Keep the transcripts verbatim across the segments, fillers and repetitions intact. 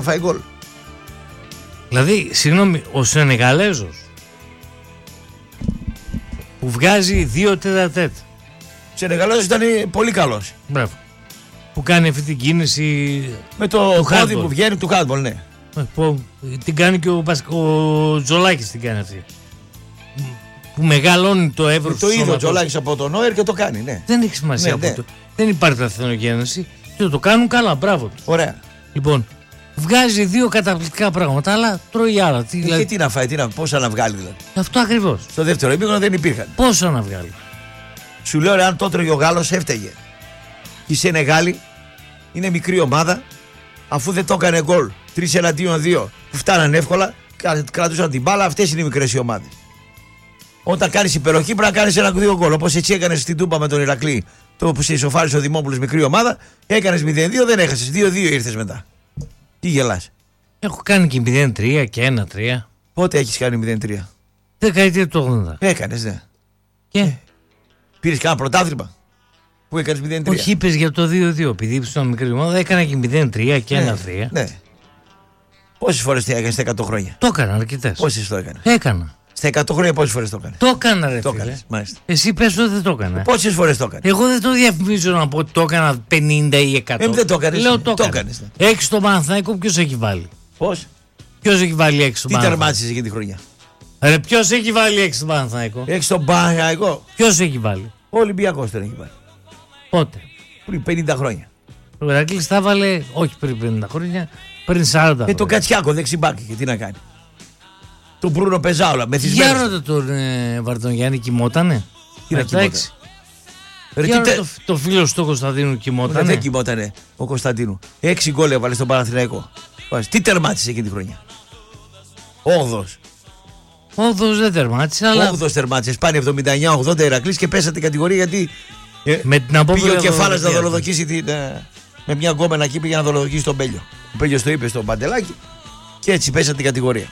φάει γκολ. Δηλαδή, συγγνώμη, ο Σενεγαλέζος που βγάζει δύο τέτα-τέτ. Ο Σενεγαλέζος ήταν πολύ καλός. Μπράβο. Που κάνει αυτή την κίνηση με το πόδι που βγαίνει του χάντμπολ, ναι. Που, την κάνει και ο, ο Τζολάκης την κάνει αυτή. Που μεγαλώνει το εύρος του. Το είδε ο Τζολάκης από τον Νόερ και το κάνει, ναι. Δεν έχει σημασία ναι, από ναι. το. Δεν υπάρχει παρθενογέννηση και το κάνουν καλά, μπράβο τους. Ωραία. Λοιπόν, βγάζει δύο καταπληκτικά πράγματα, αλλά τρώει άλλα. Τι, δηλαδή... τι να φάει, τι να, πόσα να βγάλει δηλαδή. Αυτό ακριβώς. Στο δεύτερο ημίχρονο δεν υπήρχαν. Πόσα να βγάλει. Σου λέω ρε, αν το τρώγε ο Γάλλος έφταιγε. Η Σενεγάλη είναι μικρή ομάδα, αφού δεν το έκανε γκολ τρεις εναντίον δύο που φτάναν εύκολα, κρατούσαν την μπάλα. Αυτές είναι οι μικρές οι ομάδες. Όταν κάνεις υπεροχή πρέπει να κάνεις ένα δύο γκολ. Όπως έτσι έκανες στην Τούμπα με τον Ηρακλή, το που σε ισοφάρισε ο Δημόπουλος, μικρή ομάδα, έκανες μηδέν δύο, δεν έχασες. δύο δύο ήρθες μετά. Τι γελάς. Έχω κάνει και μηδέν τρία και ένα τρία. Πότε έχεις κάνει μηδέν τρία? Δεκαετία του ογδόντα. Έκανες, ναι. Και πήρες κανένα πρωτάθλημα που έκανες μηδέν τρία? Όχι, είπες για το δύο δύο. Επειδή είπες στον μικρή ομάδα, έκανα και μηδέν τρία και ένα τρία. Ναι. Πόσες φορές το έκανες στα εκατό χρόνια? Το έκανα αρκετές. Πόσες το έκανες? Έκανα. Στα εκατό χρόνια πόσες φορές το έκανες? Το έκανα, ρε το φίλε. Έκανες, μάλιστα. Εσύ πες ότι δεν το έκανα. Πόσες φορές το έκανες? Εγώ δεν το διαφημίζω να πω ότι το έκανα πενήντα ή εκατό. Ε, δεν το έκανες. Λέω το, το έκανες. Ναι. Έξι στο Παναθηναϊκό ποιος έχει βάλει? Πώς? Ποιος έχει βάλει έξι στο Τι Παναθηναϊκό? τερμάτισες εκείνη τη χρονιά? Ρε, ποιος έχει βάλει έξι στο Παναθηναϊκό? Έξι στο Παναθηναϊκό. Ποιος έχει βάλει? Ο Ολυμπιακός τον έχει βάλει. Πότε? Πριν πενήντα χρόνια. Ο Ηρακλής τα βάλε όχι πριν πενήντα χρόνια, πριν σαράντα χρόνια. Και τον Κατσιάκο δεξιμπάκι, και τι να κάνει. Τον Μπρούνο Πεζάουλα, μεθυσμένος. Για ρώτα τον ε, Βαρτονιάννη, κοιμότανε? Τι να κοιμότανε? Ρε, Για ρώτα το, το φίλο του Κωνσταντίνου, κοιμότανε? Δεν κοιμότανε ο Κωνσταντίνου. Έξι γκολ έβαλε στον Παναθηναϊκό. Τι τερμάτισε εκείνη τη χρονιά? Όγδος. Όγδος δεν τερμάτισε, αλλά. Όγδος τερμάτισε. Πάνε εβδομήντα εννιά ογδόντα Ηρακλής και πέσατε την κατηγορία γιατί. Ε, με την πήγε ο Κεφάλας να δολοδοκίσει την. Ε, με μια γκόμενα εκεί πήγε να δολοδοκίσει τον Μπέλιο. Ο Μπέλιος το είπε στον Παντελάκη και έτσι πέσατε την κατηγορία.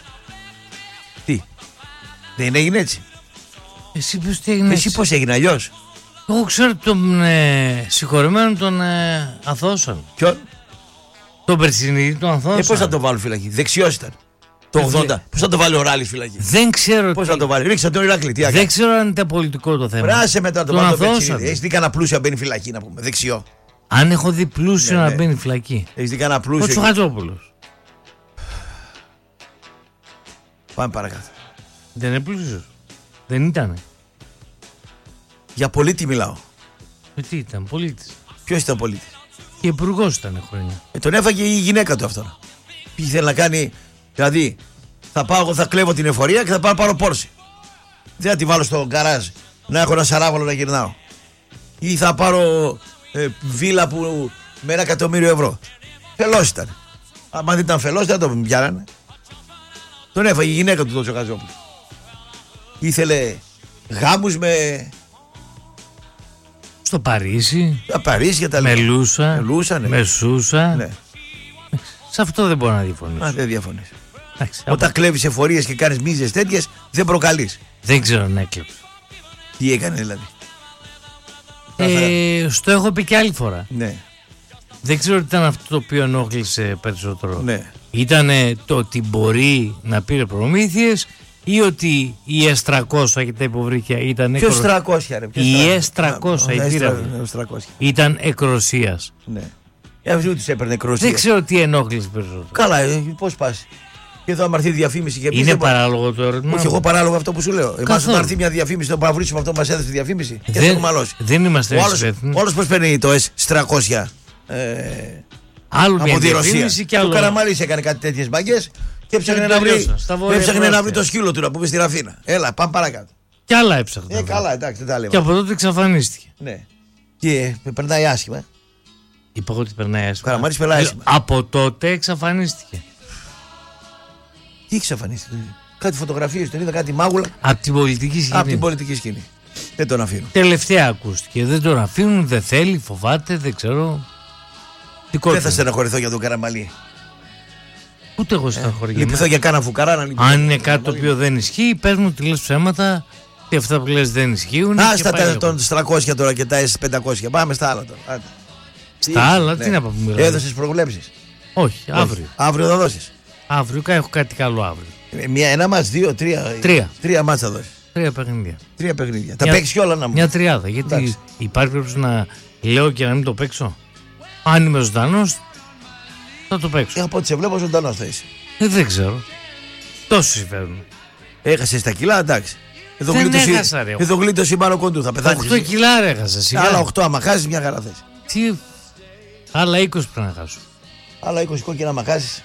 Τι? Δεν έγινε έτσι? Εσύ πώς τι έγινε? Εσύ πώς έγινε αλλιώς? Εγώ ξέρω τον ε, συγχωρεμένο τον ε, αθώσαν. Ποιον? Τον Περσινίδη τον αθώσαν. Ε, πώς θα το βάλουν φυλακή? Δεξιός ήταν. Το ογδόντα. Πώς θα το βάλει ο Ράλης φυλακή? Δεν ξέρω. Πώς τι... θα το βάλει? Ρίξα τον Ηρακλή. Τι δεν ξέρω αν ήταν πολιτικό το θέμα. Πράσε μετά το τον βάλει. Έχεις δει κανένα πλούσιο μπαίνει φυλακή να πούμε? Δεξιό. Αν έχω δει πλούσιο ναι, να ναι. μπαίνει φυλακή. Έχεις δει κανένα πλούσιο? Ο Τσουχατζόπουλος. Πάμε παρακάτω. Δεν είναι πλούσιος? Δεν ήτανε? Για πολίτη μιλάω. Ε, τι ήταν, πολίτης. Ποιος ήταν πολίτης? Και υπουργός ήταν χρόνια. Ε, τον έφαγε η γυναίκα του αυτό. Πήγε θέλει να κάνει. Δηλαδή, θα πάω εγώ, θα κλέβω την εφορία και θα πάω να πάρω Πόρσε. Δεν θα τη βάλω στο γκαράζ να έχω ένα σαράβαλο να γυρνάω. Ή θα πάρω ε, βίλα που με ένα εκατομμύριο ευρώ. Φελός ήταν. Αν δεν ήταν φελός δεν τον πιάνανε. Τον έφαγε η γυναίκα του τον Τσοκαζόπουλο. Ήθελε γάμους με. Στο Παρίσι. Τα Παρίσι και τα με Λούσα. Με Λούσα, ναι. Με Σούσα. Ναι. Σε αυτό δεν μπορώ να διαφωνήσω. Α, δεν διαφωνείς. Εντάξει, Όταν από... κλέβεις εφορίες και κάνεις μίζες τέτοιες, δεν προκαλείς. Δεν ξέρω αν έκλεψε. Τι έκανε δηλαδή? Ε, στο έχω πει και άλλη φορά. Ναι. Δεν ξέρω τι ήταν αυτό το οποίο ενόχλησε περισσότερο. Ναι. Ήτανε το ότι μπορεί να πήρε προμήθειες ή ότι η ες τριακόσια και τα υποβρύχια ήταν. Ποιος εκρο... τριακόσια ρε? Η ες τριακόσια η πύρα ήταν εκροσίας. Ναι. Ε, αυτοί τους έπαιρνε εκροσία. Δεν ξέρω τι ενόχλησε περισσότερο. Καλά, ε, πώς πας? Και εδώ άμα έρθει διαφήμιση και είναι παράλογο το ερώτημα? Όχι, εγώ παράλογο αυτό που σου λέω. Εμάς όταν έρθει μια διαφήμιση, το παραβρίσουμε αυτό που μας έδωσε τη διαφήμιση και θα έχουμε μαλώσει. Δεν είμαστε έτσι. Όλος πώς παίρνει το ες τριακόσια ε, άλλο από τη Ρωσία. Και άλλο... Το Καραμαλής έκανε κάτι τέτοιες μπαγκές και έψαχνε να βρει, έψαχνε να βρει το σκύλο του να πούμε στη Ραφίνα. Έλα, πάμε παρακάτω. Κι άλλα έψαχνε. Ε, καλά, εντάξει, δεν τα λέμε. Και από τότε εξαφανίστηκε. Ναι. Και περνάει άσχημα. Είπα ότι περνάει άσχημα. Ο Καραμαλής περνάει άσχημα. Από τότε εξαφανίστηκε. Τι εξαφανίστηκε? Κάτι φωτογραφίες, τον είδα, κάτι μάγουλα. Από την πολιτική σκηνή. Από την πολιτική σκηνή. Δεν τον αφήνουν. Τελευταία ακούστηκε. Δεν τον αφήνουν, δεν θέλει, φοβάται, δεν ξέρω. Δεν θα στεναχωρηθώ για τον Καραμαλή. Ούτε εγώ στεναχωρηθώ. Λυπηθώ για κάνα φουκαρά να λυπηθώ. Αν είναι κάτι το οποίο δεν ισχύει, πες μου ότι λες ψέματα και αυτά που λες δεν ισχύουν. Α, στα των τριακόσια τώρα και τα ες πεντακόσια. Πάμε στα άλλα τώρα. Στα άλλα, τι να πούμε. Έδωσες προβλέψεις? Όχι, αύριο. Αύριο θα δώσεις. Αύριο έχω κάτι καλό αύριο. Ε, Μια, ένα μάτς, δύο, τρία. Τρία. Τρία μάτς θα δώσεις. Τρία παιχνίδια. Τρία παιχνίδια. Μια- Τα παίξεις κι όλα να μου. Μια τριάδα. Γιατί Εντάξει. υπάρχει περίπτωση να λέω και να μην το παίξω. Αν είμαι ζωντανός, θα το παίξω. Ε, από ό,τι σε βλέπω ζωντανός θα είσαι. Ε, δεν ξέρω. Τόσοι συμφέρουν. Έχασες τα κιλά, εντάξει. Εδώ Δεν γλίτωσε- έχασα, ρε. Εδώ γλίτωσε η Μάρο Κοντού, θα πεθάνεις. οκτώ κιλά ρε έχασα. Σιγά. Άλλα οκτώ άμα χάσεις μια χαρά θέση. Τι... Άλλα είκοσι πρέπει να χάσω. Άλλα είκοσι κόκκινα άμα χάσεις.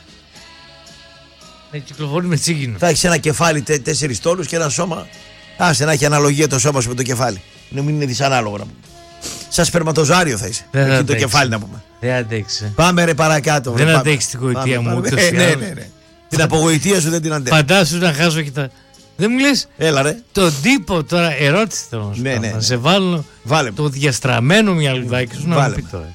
Να κυκλοφορεί με τσίγινο. Θα έχεις ένα κεφάλι τε, τέσσερις τόνους και ένα σώμα. Άσε να έχει αναλογία το σώμα σου με το κεφάλι. Να μην είναι δυσανάλογο να πούμε. Σαν σπερματοζάριο θα είσαι. Δεν θα Εκεί το αντέξει. κεφάλι να πούμε. Δεν αντέξει. Πάμε ρε παρακάτω. Δεν ρε, πάμε. αντέξεις την γοητεία Πάμε, μου, πάμε. ούτως Ε, ή ναι, άλλως. ναι, ναι. Την απογοητεία σου δεν την αντέχω. Φαντάσου να χάσω και τα... Δεν μου λες Έλα ρε. τον τύπο τώρα, ερώτηση θέλω να σου Ναι, κάνω. ναι, Να ναι. σε βάλω Βάλε μου. το διαστραμμένο μυαλουδάκι σου να Βάλε μου πει με. τώρα.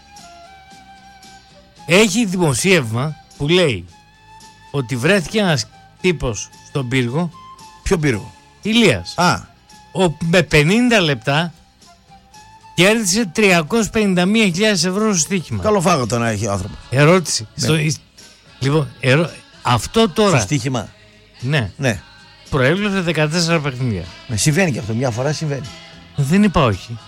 Έχει δημοσίευμα που λέει ότι βρέθηκε ένας τύπος στον πύργο Ποιο πύργο. Ηλίας. Α, Ο, με πενήντα λεπτά κέρδισε τριακόσιες πενήντα μία χιλιάδες ευρώ στο στοίχημα. καλό φάγωτο να έχει ο άνθρωπος. Ερώτηση. Ναι. Στο, λοιπόν, ερω... αυτό τώρα Στο στοίχημα. ναι, Ναι. προέβλεψε δεκατέσσερα παιχνίδια. Με συμβαίνει και αυτό. Μια φορά συμβαίνει. Δεν είπα όχι.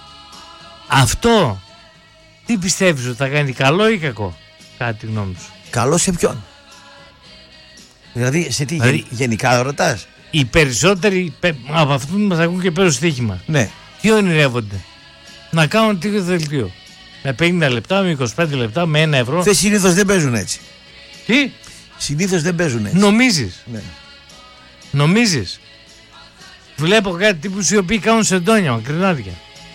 Αυτό τι πιστεύεις ότι θα κάνει, καλό ή κακό, κατά τη γνώμη σου? Καλό σε ποιον. Δηλαδή σε τι Δηλαδή- γεν- γενικά ρωτάς. Οι περισσότεροι πε- από αυτούς που μας ακούν και παίρνουν στοίχημα, Ναι. τι ονειρεύονται? Να κάνουν τίγο δελτίο. Με πενήντα λεπτά, με είκοσι πέντε λεπτά, με ένα ευρώ. Θε συνήθως δεν παίζουν έτσι. Τι Συνήθως δεν παίζουν έτσι. νομίζεις? Ναι. Νομίζεις? Βλέπω κάτι τύπους οι οποίοι κάνουν σεντόνια, μακρινάρια.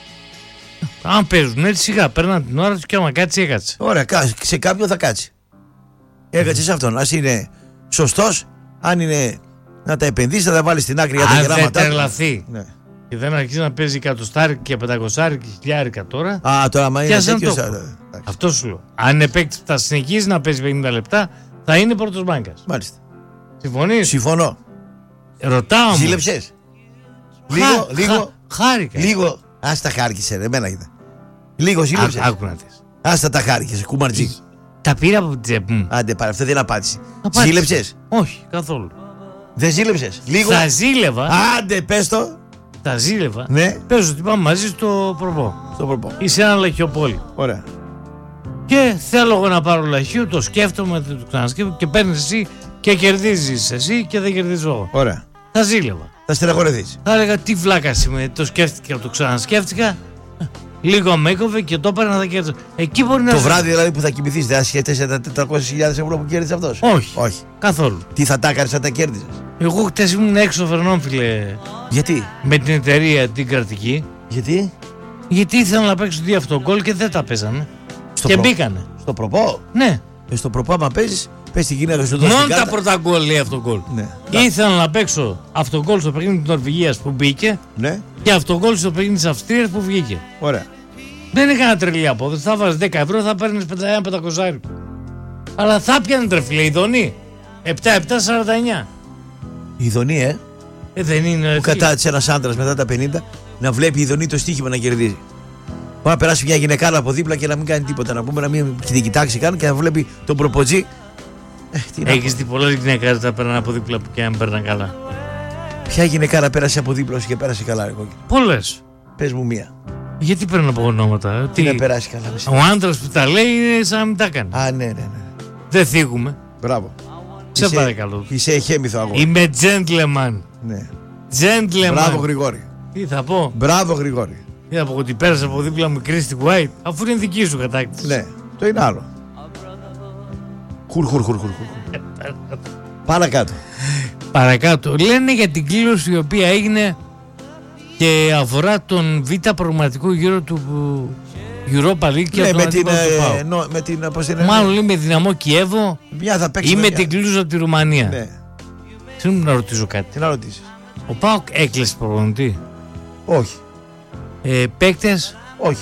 Αν παίζουν έτσι σιγά, παίρναν την ώρα τους και άμα κάτσει έκατσε. Ωραία, κα- σε κάποιον θα κάτσει. Έκατσε σε αυτόν. Ας είναι σωστός, αν είναι να τα επενδύσει, θα τα βάλει στην άκρη για τα Αν δεν γεράματά του. τρελαθεί Ναι. και δεν αρχίσει να παίζει εκατοστάρικα και πεντακοσάρικα και χιλιάρικα τώρα, Α, τώρα άμα είναι πιάσαν τέτοιος, το. α, εντάξει. αυτό σου λέω. Αν επέκτηση θα συνεχίσει να παίζει πενήντα λεπτά, θα είναι πρώτος μπάγκας. Μάλιστα. Συμφωνείς? Συμφωνώ. Ρωτάω όμως. Ζήλεψες. Λίγο, Χα- λίγο, χα- Χάρηκα. λίγο. Ας τα χάρκησε, ρε, εμένα είδα. Λίγο ζήλεψες. Ά- Άκου να δεις. Ας τα τα χάρκησε, κουμαρτζή. Τα πήρα από την τσέπη μου. Άντε πάρε, αυτό δεν είναι απάντηση. Απάντησε. Ζήλεψες. Όχι, καθόλου. Δεν ζήλεψες. Λίγο. Θα ζήλευα. Άντε, πες το. Τα ζήλευα. Ναι, Πες ότι πάμε μαζί στο προπό. στο προπό. Ή σε ένα λαχιοπόλι. Ωραία. Και θέλω εγώ να πάρω λαχείο, το σκέφτομαι, δεν το ξανασκέφτομαι και παίρνει εσύ και κερδίζει εσύ και δεν κερδίζω εγώ. Ωραία. Θα ζήλευα. Θα στεναχωρεθείς. Θα έλεγα τι βλάκα είμαι, το σκέφτηκα, το ξανασκέφτηκα. Λίγο με έκοβε και το έπαιρνα θα κέρδιζα. Εκεί μπορεί να. Το ζει- βράδυ δηλαδή που θα κοιμηθείς, δεν θα σκέφτεσαι τα τετρακόσιες χιλιάδες ευρώ που κέρδισε αυτός. Όχι. Όχι. Καθόλου. Τι θα τα έκανες αν τα κέρδιζες. Εγώ χτες ήμουν έξω στο Φερνόν, φίλε, Γιατί. με την εταιρεία την κρατική. Γιατί. Γιατί ήθελα να παίξω δύο αυτογκόλ και δεν τα παίζανε. Στο και προ- μπήκανε. Στο προπό. Ναι. Ε, στο προπό άμα παίζεις, πες την γυναίκα σου δώσει Μόνο την τα κάρτα. πρώτα γκολ λέει αυτογκόλ. Ναι. Ήθελα να παίξω αυτογκόλ στο παιχνίδι της Νορβηγίας που μπήκε Ναι. και αυτογκόλ στο παιχνίδι της Αυστρίας που βγήκε. Ωραία. Δεν έκανα τρελή απόδοση. Θα βάζει δέκα ευρώ, θα παίρνει ένα πεντακόσια. Αλλά θα πιάνει τρεφιλέ η Δονή. επτά επτά σαράντα εννιά. Η Ιδονή, ε. Ε, δεν είναι. Που φίλε. κατάτησε ένας άντρας μετά τα πενήντα να βλέπει η Ιδονή το στοίχημα να κερδίζει. Μπορεί να περάσει μια γυναικάρα από δίπλα και να μην κάνει τίποτα. Να πούμε να μην την κοιτάξει καν και να βλέπει τον προποτζή. Ε, τι να Έχει πω. δει πολλά γυναίκες τα παίρνουν από δίπλα που και αν παίρναν καλά. Ποια γυναικάρα πέρασε από δίπλα σου και πέρασε καλά, ρε κόκκινο. Πολλέ. Πες μου μία. Γιατί παίρνουν από ονόματα. ε, Τι Τι... να περάσει καλά. μισή. Ο άντρα που τα λέει είναι σαν να μην τα έκανε. Α, ναι, ναι, ναι. Δεν θίγουμε. Μπράβο. Σε Είσαι- παρακαλώ. Είσαι εχέμηθο αγόρι. Είμαι gentleman. Ναι. Gentleman. Μπράβο, Γρηγόρη. Τι θα πω. Μπράβο, Γρηγόρη. Τι θα πω ότι πέρασε από δίπλα μου η Κρίστη White, αφού είναι δική σου κατάκτηση. Ναι, το είναι άλλο. Χουρ, χουρ, χουρ, χουρ. χουρ. Παρακάτω. Παρακάτω. Λένε για την κλήρωση η οποία έγινε και αφορά τον β' προγραμματικό γύρο του Europa League και Ναι, τον με την. αντίπαλο του ε, ΠΑΟΚ. νο- με την. Πώς είναι. Μάλλον λέει με Δυναμό Κιέβο Μια θα παίξει. ή με μια. την κλήρωση από τη Ρουμανία. Ναι. Συγγνώμη να ρωτήσω κάτι. Τι να ρωτήσει. Ο ΠΑΟΚ έκλεισε προπονητή. Όχι. Ε, παίκτες. Όχι.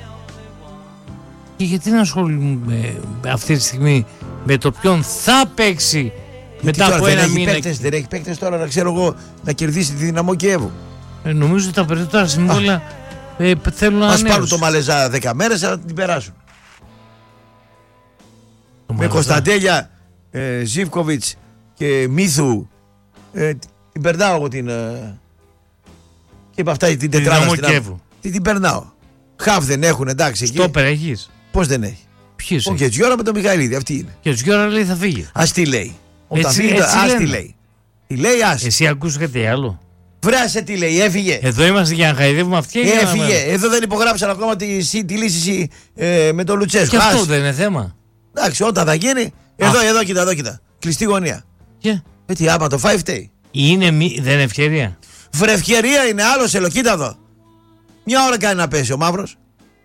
Και γιατί να ασχολούμαι αυτή τη στιγμή με το ποιον θα παίξει μετά τώρα από δεν ένα έχει μήνα. παίκτες, δεν έχει παίκτες τώρα να ξέρω εγώ να κερδίσει τη Δυναμό Κιέβου. Ε, νομίζω ότι τα περισσότερα συμβόλαια ε, θέλουν να Ας πάρουν ανανέωσουν. το Μαλεζά δέκα μέρες να την περάσουν. Το με Κωνσταντέλια, ε, Ζίβκοβιτς και Μίθου. Ε, την περνάω εγώ την. Ε, και είπα αυτά την τετράδα στην. Τι την περνάω. Χαφ δεν έχουν, εντάξει. Στόπερ έχεις. Πώς δεν έχει. Ποιος ο Κετζιόρα με τον Μιχαηλίδη, αυτή είναι. Και ο Κετζιόρα λέει θα φύγει. Ας τι λέει. Όταν Έτσι, φύγει, έτσι ας τι λέει. Τι λέει, ας. Εσύ ακούς κάτι άλλο. Βράσε τι λέει, έφυγε. Εδώ είμαστε για να χαϊδεύουμε αυτιά. Έφυγε. Εδώ δεν υπογράψαν ακόμα τη, τη λύση ε, με τον Λουτσέσκο. Και αυτό δεν είναι θέμα. Εντάξει, όταν θα γίνει. Εδώ, Α. εδώ, κοίτα, εδώ, κοίτα. Κλειστή γωνία. Yeah. Ε, τι άμα το φάει φταίει. Είναι μη, δεν είναι ευκαιρία. Βρε ευκαιρία είναι άλλο σε κοίτα εδώ. Μια ώρα κάνει να πέσει ο μαύρος.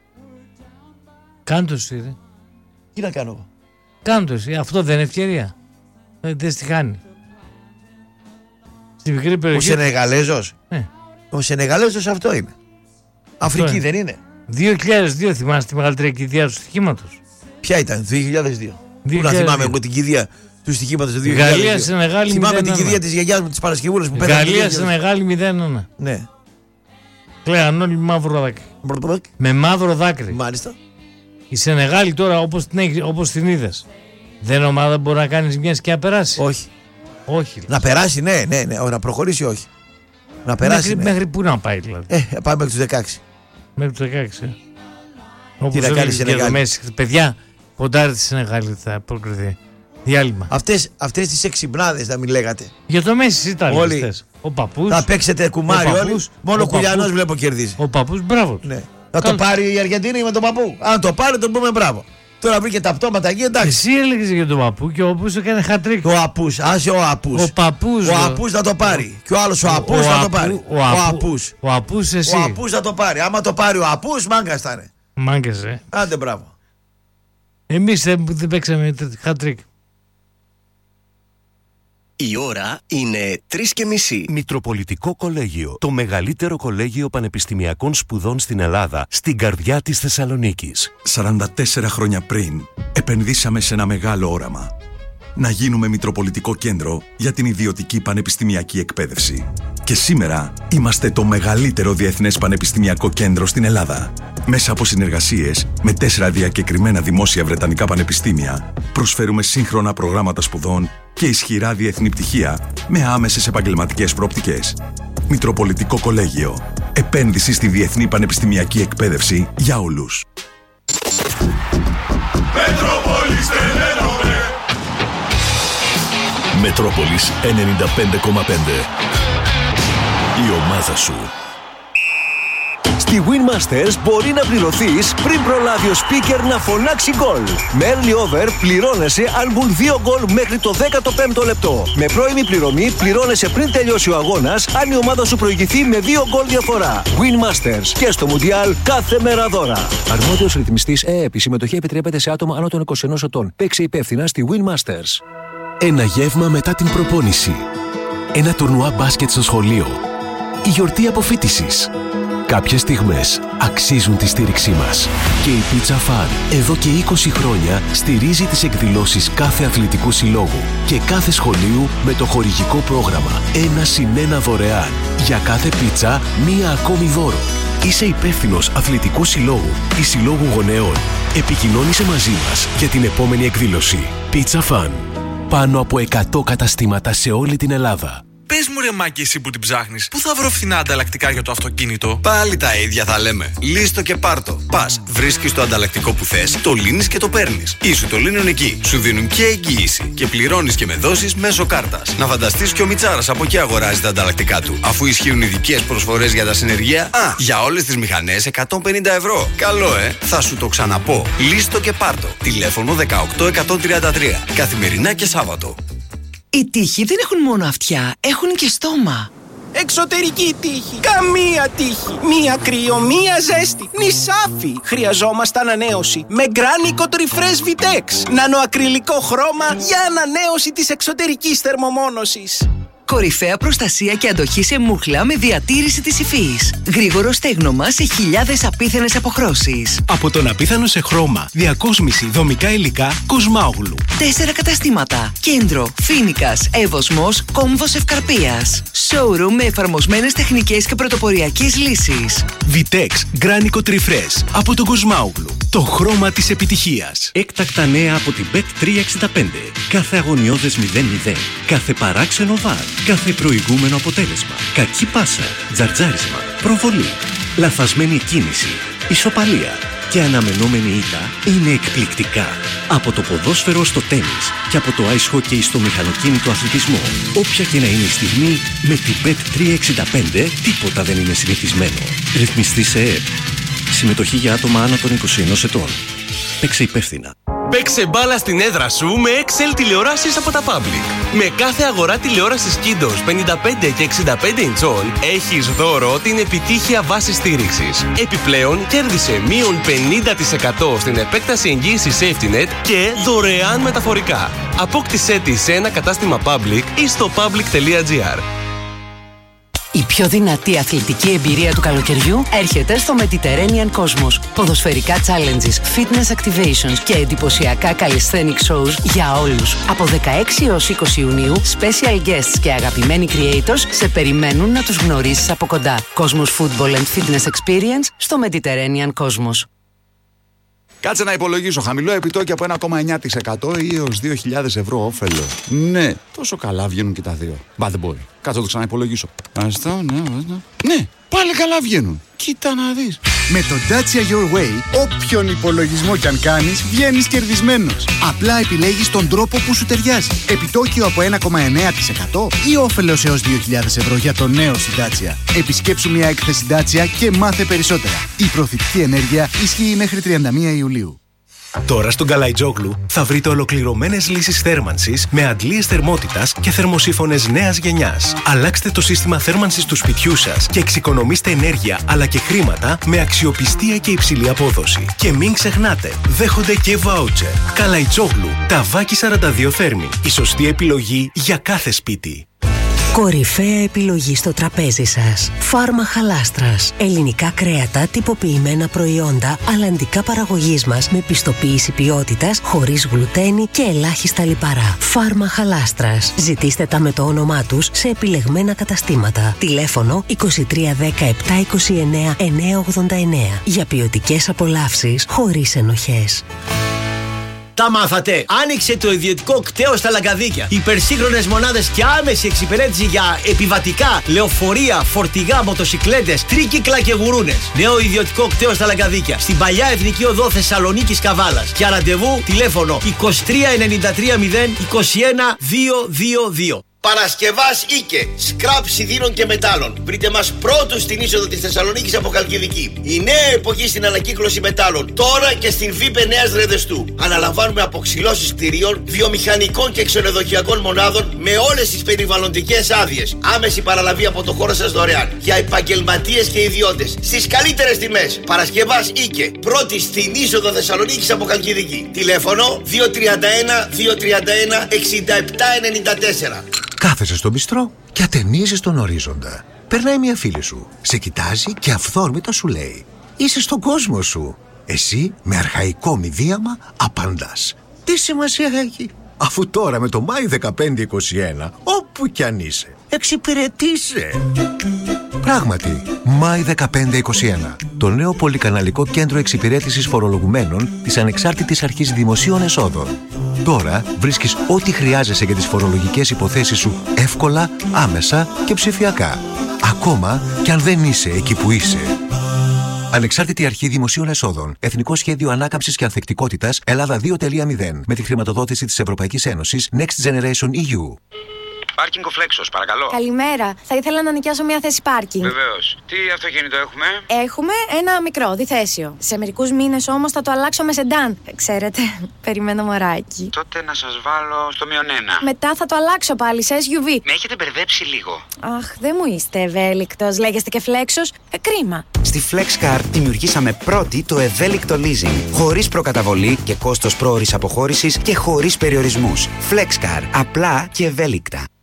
Κάντο εσύ, ρε. Τι να κάνω εγώ. Κάντο εσύ, αυτό δεν είναι ευκαιρία. Δεν στη χάνει. Στη μικρή περιοχή. Ο Σενεγαλέζος. Ναι. Ο Σενεγαλέζος αυτό είναι. Αυτό Αφρική είναι. Δεν είναι. δύο χιλιάδες δύο θυμάσαι τη μεγαλύτερη κηδεία του στοιχήματος. Ποια ήταν, δύο χιλιάδες δύο. Πού να θυμάμαι εγώ την κηδεία του στοιχήματος του δύο χιλιάδες δύο. Γαλλία σε μεγάλη θυμάμαι την κηδεία της γιαγιάς μου της Παρασκευούλας που πέθανε. Γαλλία σε μεγάλη μηδέν ένα. Ναι. Κλαίαν όλοι μαύρο δάκρυ. Με μαύρο δάκρυ. Μάλιστα. Η Σενεγάλη τώρα όπως την, όπως την είδες. Δεν ομάδα μπορεί να κάνει μια και να περάσει. Όχι. Όχι. Να περάσει, ναι, ναι, ναι. Να προχωρήσει, όχι. Να περάσει. Μέχρι, ναι. μέχρι πού να πάει, δηλαδή. Ε, πάμε μέχρι τους δεκαέξι. Μέχρι τους δεκαέξι. Ε. Όπως τι να κάνει η Σενεγάλη. Παιδιά, ποντάρει τη Σενεγάλη θα προκριθεί. Διάλειμμα. Αυτές, αυτές τις εξυπνάδες να μην λέγατε. Για το Μέση ήταν όλοι. Ο παππούς. Θα παίξετε κουμάρι όλοι. Μόνο ο Κουλιανός βλέπω κερδίζει. Ο παππούς, μπράβο. Ναι. Θα Καλ... το πάρει η Αργεντινή με τον παππού. Αν το πάρει, τον πούμε μπράβο. Τώρα βρήκε τα πτώματα εκεί, εντάξει. Εσύ έλεγες για τον παππού και ο παππούς έκανε χατρίκ. Ο απούς, άσε ο απούς. Ο παππούς. Ο απούς θα το πάρει. Και ο άλλος ο απούς θα το πάρει. Ο απούς. Ο απούς εσύ. Ο απούς θα το πάρει. Άμα το πάρει ο απούς, μάγκας θα είναι. Μάγκας, ε. Άντε μπράβο. Εμείς δεν, δεν παίξαμε χατρίκ. Η ώρα είναι τρεις και μισή. Μητροπολιτικό Κολέγιο. Το μεγαλύτερο κολέγιο πανεπιστημιακών σπουδών στην Ελλάδα, στην καρδιά της Θεσσαλονίκης. σαράντα τέσσερα χρόνια πριν, επενδύσαμε σε ένα μεγάλο όραμα. Να γίνουμε Μητροπολιτικό Κέντρο για την ιδιωτική πανεπιστημιακή εκπαίδευση. Και σήμερα είμαστε το μεγαλύτερο διεθνές πανεπιστημιακό κέντρο στην Ελλάδα. Μέσα από συνεργασίες με τέσσερα διακεκριμένα δημόσια βρετανικά πανεπιστήμια, προσφέρουμε σύγχρονα προγράμματα σπουδών και ισχυρά διεθνή πτυχία με άμεσες επαγγελματικές προοπτικές. Μητροπολιτικό Κολέγιο. Επένδυση στη διεθνή πανεπιστημιακή εκπαίδευση για όλους. Μετρόπολης ενενήντα πέντε κόμμα πέντε. Η ομάδα σου. Στη Winmasters μπορεί να πληρωθείς πριν προλάβει ο speaker να φωνάξει γκολ. Με early over πληρώνεσαι αν μπουν δύο γκολ μέχρι το δέκατο πέμπτο λεπτό. Με πρώιμη πληρωμή πληρώνεσαι πριν τελειώσει ο αγώνας αν η ομάδα σου προηγηθεί με δύο γκολ διαφορά. Winmasters και στο Μουντιάλ κάθε μέρα δώρα. Αρμόδιος ρυθμιστής ΕΕΠ. Η συμμετοχή επιτρέπεται σε άτομα άνω των είκοσι ενός ετών. Παίξε υπεύθυνα στη Winmasters. Ένα γεύμα μετά την προπόνηση. Ένα τουρνουά μπάσκετ στο σχολείο. Η γιορτή αποφοίτησης. Κάποιες στιγμές αξίζουν τη στήριξή μας. Και η Pizza Fun εδώ και είκοσι χρόνια στηρίζει τις εκδηλώσεις κάθε αθλητικού συλλόγου και κάθε σχολείου με το χορηγικό πρόγραμμα ένα συν ένα δωρεάν. Για κάθε πίτσα μία ακόμη δώρο. Είσαι υπεύθυνος αθλητικού συλλόγου ή συλλόγου γονέων. Επικοινώνησε μαζί μας για την επόμενη εκδήλωση. Pizza Fun. Πάνω από εκατό καταστήματα σε όλη την Ελλάδα. Πες μου ρε Μάκη, εσύ που την ψάχνεις, πού θα βρω φθηνά ανταλλακτικά για το αυτοκίνητο? Πάλι τα ίδια θα λέμε. Λύστο και πάρτο. Πας, βρίσκεις το ανταλλακτικό που θες, το λύνεις και το παίρνεις. Ή σου το λύνουν εκεί. Σου δίνουν και εγγύηση. Και πληρώνεις και με δόσεις μέσω κάρτας. Να φανταστείς και ο Μιτσάρας από εκεί αγοράζει τα ανταλλακτικά του. Αφού ισχύουν ειδικές προσφορές για τα συνεργεία, α, για όλες τις μηχανές εκατόν πενήντα ευρώ. Καλό, ε! Θα σου το ξαναπώ. Λύστο και πάρτο. Τηλέφωνο δεκαοκτώ εκατόν τριάντα τρία. Καθημερινά και Σάββατο. Οι τοίχοι δεν έχουν μόνο αυτιά, έχουν και στόμα. Εξωτερική τύχη. Καμία τύχη. Μία κρύο, μία ζέστη. Νησάφι. Χρειαζόμαστε ανανέωση. Με Γκράνικο Refresh Vitex. Νανοακριλικό χρώμα για ανανέωση της εξωτερικής θερμομόνωσης. Κορυφαία προστασία και αντοχή σε μούχλα με διατήρηση της υφής. Γρήγορο στέγνομα σε χιλιάδες απίθανες αποχρώσεις. Από τον απίθανο σε χρώμα, διακόσμηση, δομικά υλικά, Κοσμάογλου. Τέσσερα καταστήματα. Κέντρο, Φίνικας, Εύωσμος, Κόμβος Ευκαρπίας. Showroom με εφαρμοσμένες τεχνικές και πρωτοποριακές λύσεις. Vitex Γκράνικο Τριφρές. Από τον Κοσμάογλου. Το χρώμα της επιτυχίας. Έκτακτα νέα από την μπετ τριακόσια εξήντα πέντε. Κάθε αγωνιώδες μηδέν μηδέν. Κάθε παράξενο βαρ. Κάθε προηγούμενο αποτέλεσμα. Κακή πάσα. Τζαρτζάρισμα. Προβολή. Λαθασμένη κίνηση. Ισοπαλία. Και αναμενόμενη ήττα είναι εκπληκτικά. Από το ποδόσφαιρο στο τένις και από το ice hockey στο μηχανοκίνητο αθλητισμό. Όποια και να είναι η στιγμή, με την μπετ τριακόσια εξήντα πέντε τίποτα δεν είναι συνηθισμένο. Ρυθμιστή σε ΕΕΠ. Συμμετοχή για άτομα άνω των είκοσι ενός ετών. Παίξε υπεύθυνα. Παίξε μπάλα στην έδρα σου με εξ ελ τηλεοράσεις από τα Public. Με κάθε αγορά τηλεόρασης Kindos πενήντα πέντε και εξήντα πέντε ιντσών έχεις δώρο την επιτύχεια βάση στήριξης. Επιπλέον κέρδισε μείον πενήντα τοις εκατό στην επέκταση εγγύησης SafetyNet και δωρεάν μεταφορικά. Απόκτησέ τη σε ένα κατάστημα Public ή στο public τελεία gr. Η πιο δυνατή αθλητική εμπειρία του καλοκαιριού έρχεται στο Mediterranean Cosmos. Ποδοσφαιρικά challenges, fitness activations και εντυπωσιακά calisthenic shows για όλους. Από δεκαέξι έως είκοσι Ιουνίου, special guests και αγαπημένοι creators σε περιμένουν να τους γνωρίσεις από κοντά. Cosmos Football and Fitness Experience στο Mediterranean Cosmos. Κάτσε να υπολογίσω. Χαμηλό επιτόκιο από ένα κόμμα εννιά τοις εκατό ή έως δύο χιλιάδες ευρώ όφελο. Ναι, τόσο καλά βγαίνουν και τα δύο. Μπα, δεν μπορεί. Κάτσε να το ξαναυπολογίσω. Αυτό, ναι, ναι. Ναι, πάλι καλά βγαίνουν. Κοίτα να δεις. Με το Dacia Your Way, όποιον υπολογισμό κι αν κάνεις, βγαίνεις κερδισμένος. Απλά επιλέγεις τον τρόπο που σου ταιριάζει. Επιτόκιο από ένα κόμμα εννιά τοις εκατό ή όφελος έως δύο χιλιάδες ευρώ για το νέο σου Dacia. Επισκέψου μια έκθεση Dacia και μάθε περισσότερα. Η προθετική ενέργεια ισχύει μέχρι τριάντα μία Ιουλίου. Τώρα στον Καλαϊτζόγλου θα βρείτε ολοκληρωμένες λύσεις θέρμανσης με αντλίες θερμότητας και θερμοσύφωνες νέας γενιάς. Αλλάξτε το σύστημα θέρμανσης του σπιτιού σας και εξοικονομήστε ενέργεια αλλά και χρήματα με αξιοπιστία και υψηλή απόδοση. Και μην ξεχνάτε, δέχονται και βάουτσερ. Καλαϊτζόγλου, Ταβάκι σαράντα δύο Θέρμη. Η σωστή επιλογή για κάθε σπίτι. Κορυφαία επιλογή στο τραπέζι σας. Φάρμα Χαλάστρας. Ελληνικά κρέατα, τυποποιημένα προϊόντα, αλλαντικά παραγωγής μας με πιστοποίηση ποιότητας, χωρίς γλουτένη και ελάχιστα λιπαρά. Φάρμα Χαλάστρας. Ζητήστε τα με το όνομά τους σε επιλεγμένα καταστήματα. Τηλέφωνο είκοσι τρία δέκα επτά είκοσι εννέα εννιακόσια ογδόντα εννέα. Για ποιοτικές απολαύσεις χωρίς ενοχές. Τα μάθατε! Άνοιξε το ιδιωτικό κτέο στα Λαγκαδίκια. Υπερσύγχρονες μονάδες και άμεση εξυπηρέτηση για επιβατικά, λεωφορεία, φορτηγά, μοτοσικλέτες, τρίκυκλα και γουρούνες. Νέο ιδιωτικό κτέο στα Λαγκαδίκια. Στην παλιά Εθνική Οδό Θεσσαλονίκης Καβάλας. Για ραντεβού τηλέφωνο είκοσι τρία ενενήντα τρία μηδέν είκοσι ένα διακόσια είκοσι δύο. Παρασκευάς Ίκε, σκραπ σιδήρων και μετάλλων. Βρείτε μας πρώτους στην είσοδο της Θεσσαλονίκης από Χαλκιδική. Η νέα εποχή στην ανακύκλωση μετάλλων. Τώρα και στην ΒΥΠΕ Νέας Ρεδεστού. Αναλαμβάνουμε αποξυλώσεις κτηρίων, βιομηχανικών και ξενοδοχειακών μονάδων με όλες τις περιβαλλοντικές άδειες. Άμεση παραλαβή από το χώρο σας δωρεάν. Για επαγγελματίες και ιδιώτες. Στις καλύτερες τιμές. Παρασκευάς Ίκε, πρώτη στην είσοδο Θεσσαλονίκης από Χαλκιδική. Τηλέφωνο δύο τρία ένα δύο τρία ένα εξήντα επτά ενενήντα τέσσερα. Κάθεσαι στον μπιστρό και ατενίζεις τον ορίζοντα. Περνάει μια φίλη σου, σε κοιτάζει και αυθόρμητα σου λέει: είσαι στον κόσμο σου. Εσύ με αρχαϊκό μηδίαμα απαντάς: τι σημασία έχει, αφού τώρα με το Μάη δεκαπέντε είκοσι ένα, όπου κι αν είσαι, εξυπηρετήσε. Πράγματι, Μάη δεκαπέντε είκοσι ένα. Το νέο πολυκαναλικό κέντρο εξυπηρέτησης φορολογουμένων της Ανεξάρτητης Αρχής Δημοσίων Εσόδων. Τώρα βρίσκεις ό,τι χρειάζεσαι για τις φορολογικές υποθέσεις σου εύκολα, άμεσα και ψηφιακά. Ακόμα κι αν δεν είσαι εκεί που είσαι. Ανεξάρτητη Αρχή Δημοσίων Εσόδων. Εθνικό Σχέδιο Ανάκαμψης και Ανθεκτικότητας Ελλάδα δύο τελεία μηδέν. Με τη χρηματοδότηση της Ευρωπαϊκής Ένωσης Next Generation ι γιου. Πάρκινγκ ο Φλέξος, παρακαλώ. Καλημέρα. Θα ήθελα να νοικιάσω μια θέση πάρκινγκ. Βεβαίως. Τι αυτοκίνητο έχουμε? Έχουμε ένα μικρό, διθέσιο. Σε μερικούς μήνες όμως θα το αλλάξω με σεντάν. Ξέρετε, περιμένω μωράκι. Τότε να σας βάλω στο μείον ένα. Μετά θα το αλλάξω πάλι σε ες γιου βι. Με έχετε μπερδέψει λίγο. Αχ, δεν μου είστε ευέλικτος. Λέγεστε και Φλέξος. Ε, κρίμα. Στη FlexCar δημιουργήσαμε πρώτη το ευέλικτο leasing. Χωρίς προκαταβολή και κόστος πρόωρης αποχώρησης και χωρίς περιορισμούς. FlexCar. Απλά και ευέλικτα.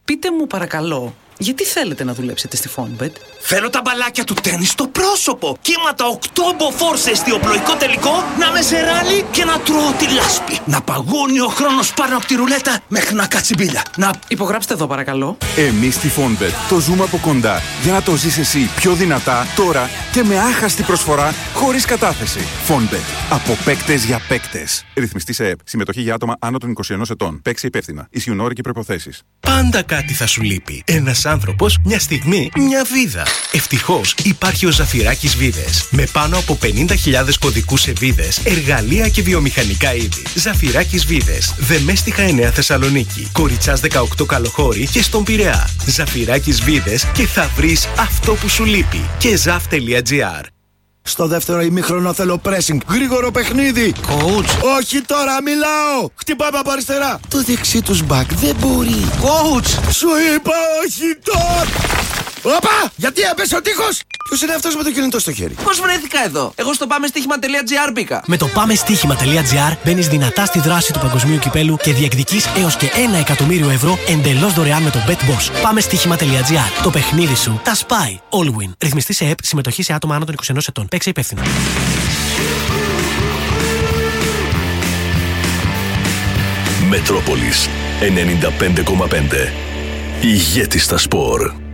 Πείτε μου παρακαλώ, γιατί θέλετε να δουλέψετε στη Fonbet? Θέλω τα μπαλάκια του τέννις στο πρόσωπο. Κύματα οκτώ μποφόρ σε εστιοπλοϊκό τελικό, να με σε ράλι και να τρώω τη λάσπη. Να παγώνει ο χρόνος πάνω από τη ρουλέτα μέχρι να κάτσει μπίλια. Να υπογράψτε εδώ παρακαλώ. Εμείς στη Fonbet το ζούμε από κοντά για να το ζεις εσύ πιο δυνατά τώρα και με άχαστη προσφορά χωρίς κατάθεση. Fonbet. Από παίκτες για παίκτες. Ρυθμιστή σε ΕΠ. Συμμετοχή για άτομα άνω των είκοσι ενός ετών. Παίξε υπεύθυνα. Ισχύουν όροι και προϋποθέσεις. Πάντα κάτι θα σου λείπει. Ένας άνθρωπος, μια στιγμή, μια βίδα. Ευτυχώς υπάρχει ο Ζαφυράκης Βίδες. Με πάνω από πενήντα χιλιάδες κωδικούς σε βίδες, εργαλεία και βιομηχανικά είδη. Ζαφυράκης Βίδες. Δεμέστιχα εννέα Θεσσαλονίκη. Κοριτσάς δεκαοκτώ Καλοχώρη και στον Πειραιά. Ζαφυράκης Βίδες και θα βρεις αυτό που σου λείπει. Και ζαφ τελεία τζι άρ. Στο δεύτερο ημίχρονο θέλω pressing. Γρήγορο παιχνίδι. Coach. Όχι τώρα, μιλάω. Χτυπάμε από αριστερά. Το δεξί τους μπακ δεν μπορεί. Coach. Σου είπα όχι τώρα. Όπα! Γιατί έπεσε ο τείχος! Ποιος είναι αυτός με το κινητό στο χέρι? Πώς βρέθηκα εδώ? Εγώ στο πάμε στοίχημα τελεία τζι άρ μπήκα. Με το πάμε στοίχημα τελεία τζι άρ μπαίνεις δυνατά στη δράση του παγκοσμίου κυπέλου και διεκδικείς έως και ένα εκατομμύριο ευρώ εντελώς δωρεάν με το BetBoss. Πάμε στοίχημα τελεία τζι άρ. Το παιχνίδι σου τα σπάει. All win. Ρυθμιστή σε ΕΠ. Συμμετοχή σε άτομα άνω των είκοσι ενός ετών. Παίξε υπεύθυνα. Μετρόπολης ενενήντα πέντε κόμμα πέντε. Ηγέτη στα σπορ.